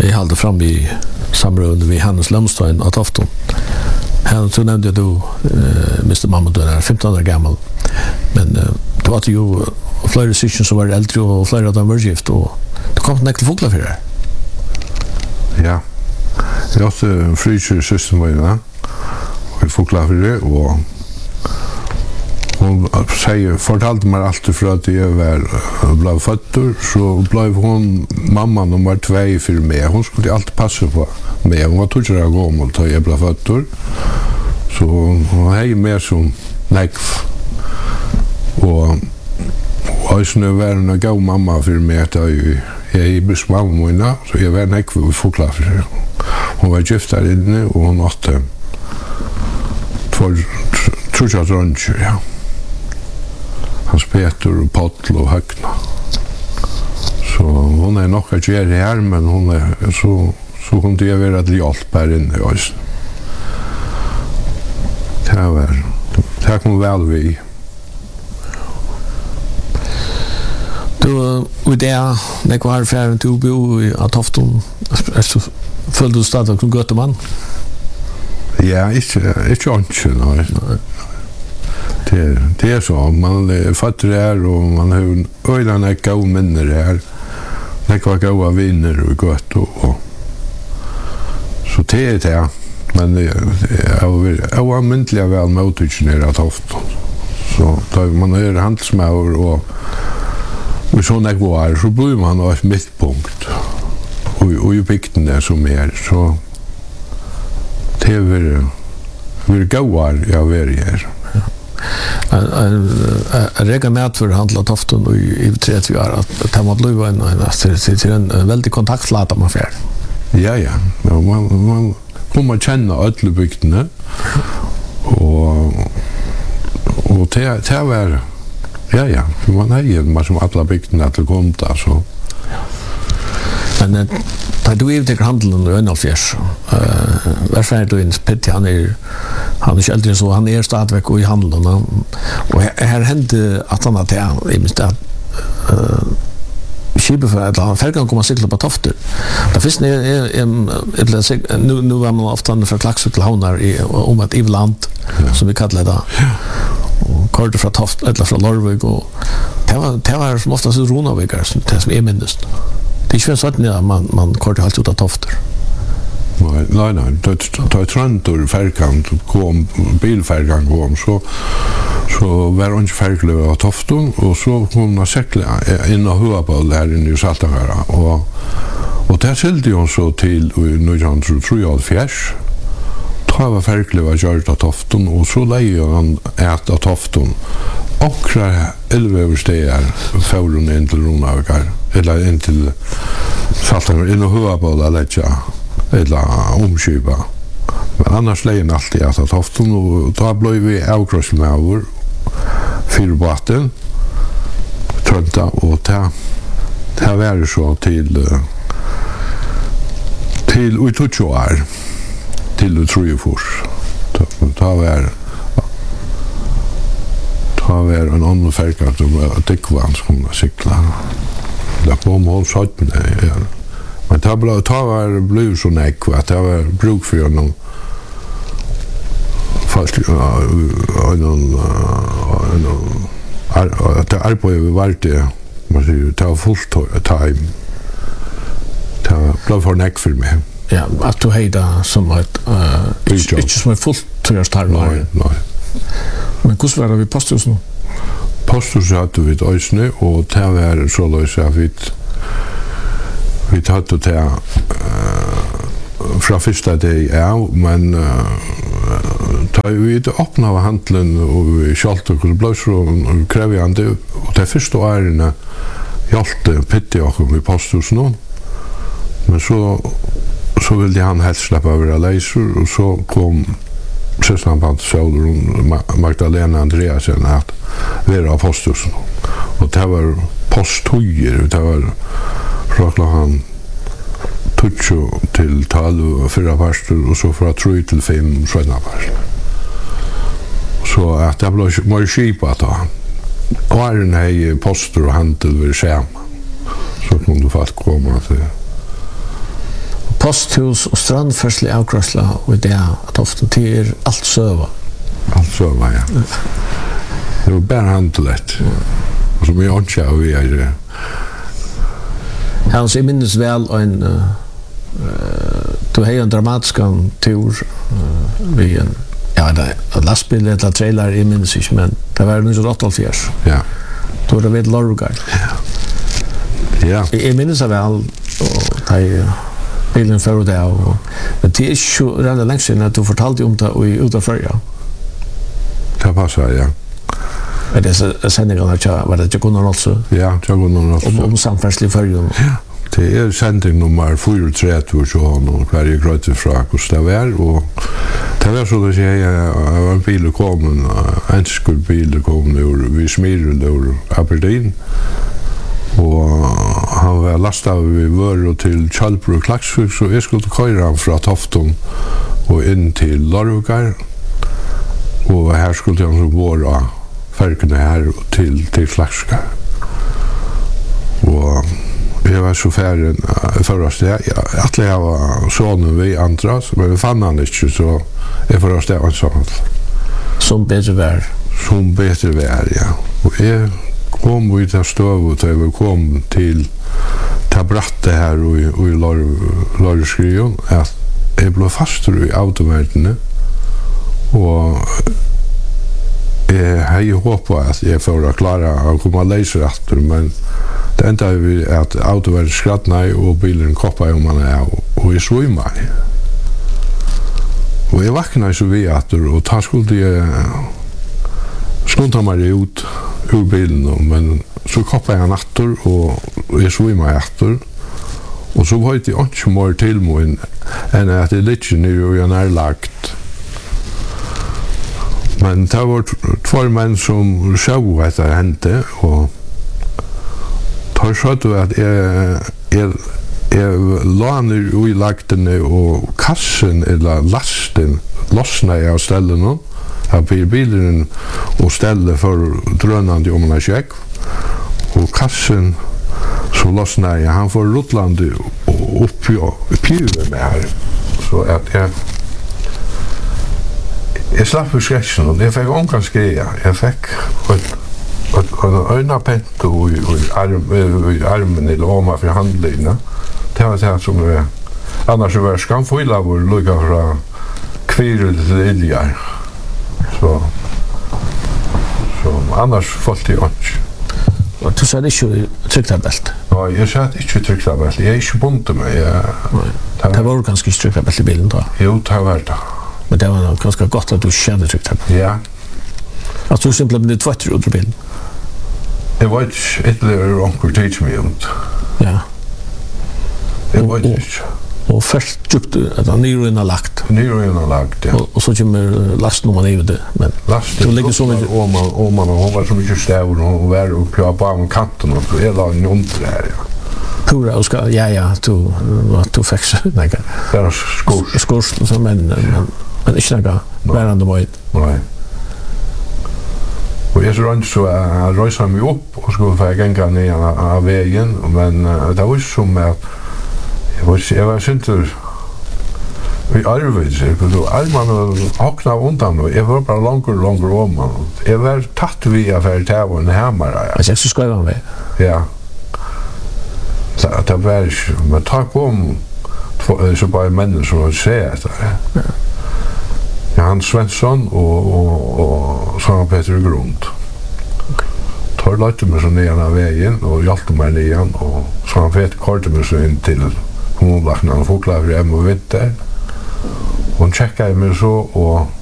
jag hade fram i samråd med Hannes Lemstein av Tofton. Han så nämnde du Mr. Mamma då är 15 år gammal. Men det var ju flera session som var äldre och flera av dem var gift och det kom näkt fåglar för det. Ja. Jag hade en frysystem var det. Och fåglar för det och hon fortalte mig alltid för att jag blev fötter så blev hon mamman hon var 2 för mig. Hon skulle alltid passa på mig. Hon var 2 år gammal då jag blev fötter. Så hon hade mer som nekv. Och nu var hon en god mamma för mig att jag är bäst mamma så jag var nekv och förklar för sig. Hon var gift där inne och hon hade 2 dröntjer, ja. Hans Peter och Pottel och Högna. Så hon är nog att göra här, men hon är så hon det är att hjälp här inne också. Det kom väl vi. Du och det när kvar färden till bo i Tofton. Så följde du stadigt som Göteborg. Ja, inte nej. Det är så, man är fattig här och man har öjlarna goda minnen här. Det var goda vänner och gott och så det är det. Men jag var myntliga väl mottagna Tofton. Så då man är handelsmäor och sådana kvar så blir man av ett mittpunkt. Och ju bygden där som är så det är goda jag är här. Jag räknar med att förhandla Tofton i 30 år att det har blivit en väldigt kontaktflata man får. Ja. Man kommer känna alla bygderna och det var ja. Man är ju som alla bygderna till konta så. Men da du övertog handeln och Önnalfjärs, varför är du in Pitti? Han är inte äldre så, han är stadigväck i handeln. Och här hände att han hade jag minns att skipet för att färgan kommer cykla på Tofter. Det finns nu var man ofta för Klaxvik till Havnar om ett Ivland, som vi kallar det. Och körde från Toft, eller från Lorvik. Och det var som oftast Ronavikar, som jag minns. Det är inte så att man körde allt ut av Tofter. Nej. Det är Trantor färgan kom, bilfärgan kom, så var hon inte färglöv av Tofton och så kom hon säkla in och Huabal här inne i Saltangara och där sälde hon så till 1934. Då var färglöv av Gjörda Tofton och så lägger han äta Tofton och 11 överstegar för hon in till Ronavikar eller in till Saltangara in och Huabal eller omkypa. Men annars lägen alltid att Tofton och då blev vi avkrossel med vår fyrbåten trönta och det var så till Ututjoar till Trujefors. Det var en annan färg att de var Dickvan som cykla. Där på målsöjten men det var blivit så näck att det var bruk för honom fast att arbetet var det man säger det var fullt time det blev för näck för mig. Ja, att du hejda som ett inte som ett fullt turistarbete. Nej. Men hur var det vid posthuset nu? Posthuset hade vi ett ösne och det var så lösa att vi hade det från första dag, men da vi öppnade handlen och vi kjalt och det blev så krävande och det första åren hjalte Pitti och i posthuset men så ville han helst släppa över läsor och så kom Sösnaband Söder Magdalena Andreasen att vara av posthuset och det var posthujer det var från klockan 20 till 12 och 4 parster och så från 3 till 5 sjönna parster. Så att det blev mer skipat då. Och här är poster och handel vid skärm. Så kunde du fast komma till posthus og strandførslig avkrossla og det at ofte til alt søva. Alt søva, ja. Det var bare handlet. Og som jeg ikke har vi er. Hans, jeg minnes vel en du har en dramatisk tur vi en lastbil eller trailer, jeg minnes ikke, men det var 1988. Ja. Du var ved Lorgar. Ja. Jeg minnes det vel, og bilen før det, men det er ikke rett lenge siden at du fortalte om det ut av Førja. Det passer, ja. Er det sendingen, var det ikke Gunnar også? Ja, det er Gunnar også. Om samferdsel i Førja? Ja. Det er sending nummer 34 og hver jeg grøyte fra hvordan det var, og det var så å si jeg var en bil kommet, en skulle bil kommet, vi smirer over Aberdeen, og han var lastet av vi var til Kjallbro og Klaksvik, så jeg skulle køyre han fra Tofton og inn til Lorgar, og her skulle han så gå av ferkene her til Klaksvik. Og jeg var så ferdig for oss det. Jeg var sånn vi andre, men vi fann han ikke, så jeg for oss det var sånn. Som bedre vær? Som bedre vær, ja. Og jeg kom ut av støvet, og jeg kom til brattet her i Lorreskriven, at jeg ble fastere i autoverdene, og jeg har håpet at jeg får klare å komme og lese etter, men det enda vi at autoverden skratna og bilen koppa om man og jeg svimma. Og jeg vakna så vi etter, og da skulle jeg skundta meg ut ur bilen, men så koppa jeg etter, og jeg svimma etter, og så var det ikke mer til meg enn at jeg litt nere og jeg nærlagt. Men det var två menn som sjå etter hente, og tar så at jeg laner i lagtene og kassen eller lasten lossna jeg av stellene av bilen og stellet for drønande om en sjekk og kassen så lossna jeg han får rutlande opp i pivet med her så at jeg slapp for skretsen og jeg fikk omkans greia jeg fikk og øynapent og i armen eller oma for handlingene. Det var det som annars var skamfylla vår lukka fra kvirel til iljar. Så annars folk til ånds. Og du sa det ikke trykktabelt? Nei, jeg sa det ikke trykktabelt. Jeg er ikke bundet meg. Det var ganske ikke trykktabelt i bilen da? Jo, det var det. Men det var ganske godt at du kjenner trykktabelt? Ja. At du simpelthen blir tvætter ut av bilen? Jeg vet ikke, ytterligere onker teach meg ut. Ja. Jeg vet ikke. Og først djupt at han nyruinn har lagt? Nyruinn har lagt, ja. Og så kommer lasten om han er det, men... Lasten om man, og hun var så mye stavur, og hun var oppi av banen kanten, og jeg la en under her, ja. Pura, og skal, ja, du fikk så, nei. Det er skurs. Skurs, men ikke noe værende mål. Nei. Og jeg så så jeg røysa meg opp og skulle få genga ned av veien, men det var ikke som at jeg var sinter i Arvid, armene hakna undan, og jeg var bare langer om. Jeg var tatt via for tævån hemmere. Altså, jeg så skrev han ved? Ja. Det var ikke, men takk om så bare mennesker som ser etter det. Jan Svensson og Sara Peter Grund. Tar løyte meg så ned av veien og hjalp meg ned og Sara Peter kortet meg så inn til kommunlakene og fokla for hjem og vinter. Hun tjekket meg så og